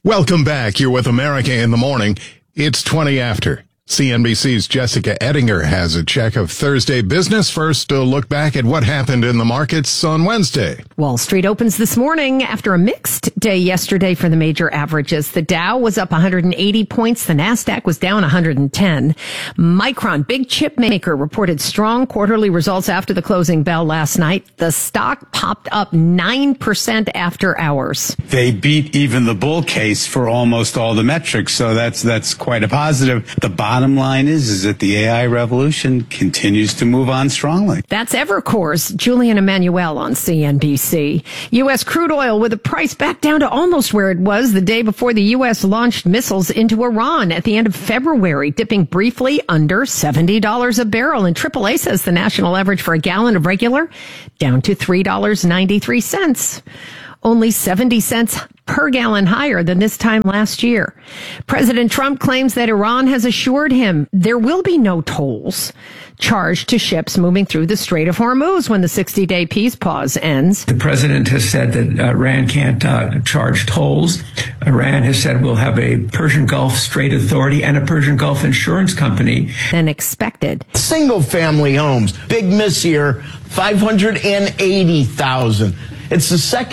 Welcome back. You're with America in the Morning. It's 20 after. CNBC's Jessica Ettinger has a check of Thursday business. First, a look back at what happened in the markets on Wednesday. Wall Street opens this morning after a mixed day yesterday for the major averages. The Dow was up 180 points. The Nasdaq was down 110. Micron, big chip maker, reported strong quarterly results after the closing bell last night. The stock popped up 9% after hours. They beat even the bull case for almost all the metrics, so that's quite a positive. The bottom line is that the AI revolution continues to move on strongly. That's Evercore's Julian Emmanuel on CNBC. U.S. crude oil with the price back down to almost where it was the day before the U.S. launched missiles into Iran at the end of February, dipping briefly under $70 a barrel. And AAA says the national average for a gallon of regular down to $3.93. Only 70 cents per gallon higher than this time last year. President Trump claims that Iran has assured him there will be no tolls charged to ships moving through the Strait of Hormuz when the 60-day peace pause ends. The president has said that Iran can't charge tolls. Iran has said we'll have a Persian Gulf Strait Authority and a Persian Gulf Insurance Company. Than expected. Single-family homes, big miss here, 580,000. It's the second